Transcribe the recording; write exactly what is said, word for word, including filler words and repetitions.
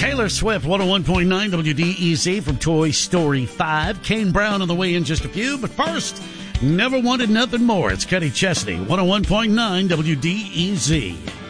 Taylor Swift, one oh one point nine W D E Z from Toy Story five. Kane Brown on the way in just a few. But first, Never Wanted Nothing More. It's Kenny Chesney, one oh one point nine W D E Z.